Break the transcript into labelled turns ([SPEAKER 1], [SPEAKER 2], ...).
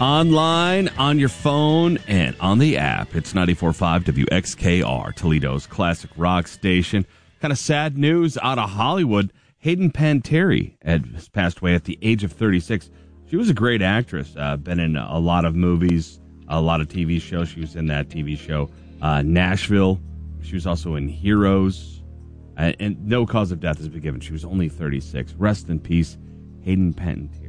[SPEAKER 1] Online, on your phone, and on the app. It's 94.5 WXKR, Toledo's classic rock station. Kind of sad news out of Hollywood. Hayden Panettiere has passed away at the age of 36. She was a great actress. Been in a lot of movies, a lot of TV shows. She was in that TV show, Nashville. She was also in Heroes. And no cause of death has been given. She was only 36. Rest in peace, Hayden Panettiere.